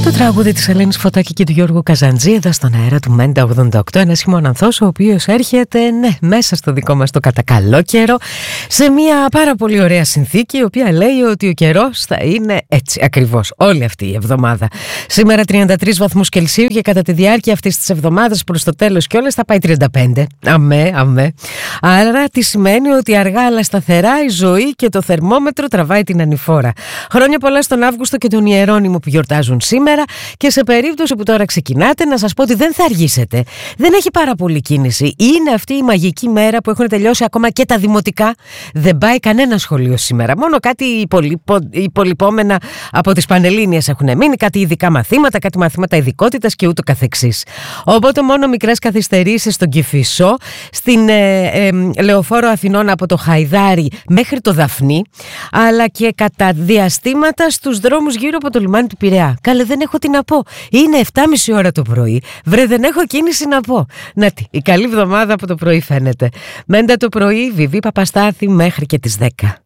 Το τραγούδι της Ελένης Φωτάκη και του Γιώργου Καζαντζή εδώ στον αέρα του Μέντα 88. Ένας χειμωνανθός ο οποίος έρχεται μέσα στο δικό μας το κατακαλό καιρό, σε μια πάρα πολύ ωραία συνθήκη, η οποία λέει ότι ο καιρός θα είναι έτσι ακριβώς όλη αυτή η εβδομάδα. Σήμερα 33 βαθμούς Κελσίου και κατά τη διάρκεια αυτής της εβδομάδας προς το τέλος κιόλας θα πάει 35. Αμέ. Άρα τι σημαίνει? Ότι αργά αλλά σταθερά η ζωή και το θερμόμετρο τραβάει την ανηφόρα. Χρόνια πολλά στον Αύγουστο και τον Ιερώνυμο που γιορτάζουν σήμερα, και σε περίπτωση που τώρα ξεκινάτε, να σας πω ότι δεν θα αργήσετε. Δεν έχει πάρα πολύ κίνηση. Είναι αυτή η μαγική μέρα που έχουν τελειώσει ακόμα και τα δημοτικά. Δεν πάει κανένα σχολείο σήμερα. Μόνο κάτι υπολοιπόμενα από τις Πανελλήνιες έχουν μείνει, κάτι ειδικά μαθήματα, κάτι μαθήματα ειδικότητας και ούτω καθεξής. Οπότε μόνο μικρές καθυστερήσεις στον Κηφισό, στην Λεωφόρο Αθηνών από το Χαϊδάρι μέχρι το Δαφνί, αλλά και κατά διαστήματα στους δρόμους γύρω από το λιμάνι του Πειραιά. Καλέ, δεν έχω τι να πω. Είναι 7.30 ώρα το πρωί. Βρε, δεν έχω κίνηση να πω. Να τι, η καλή εβδομάδα από το πρωί φαίνεται. Μέντα το πρωί, Βιβί Παπαστάθη μέχρι και τις 10.